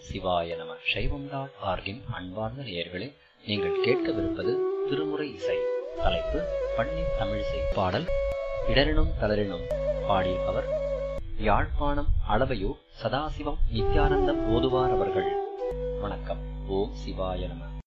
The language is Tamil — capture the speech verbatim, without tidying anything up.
சிவாய நம. சைவம் டாட் ஆர்கின் அன்பார்ந்த நேயர்களே, நீங்கள் கேட்கவிருப்பது திருமுறை இசை. தலைப்பு பண்ணின் தமிழிசை. பாடல் இடரினும் தளரினும். பாடியவர் யாழ்ப்பாணம் அளவையூர் சதாசிவம் நித்யானந்தம் ஓதுவார் அவர்கள். வணக்கம். ஓம் சிவாய நம.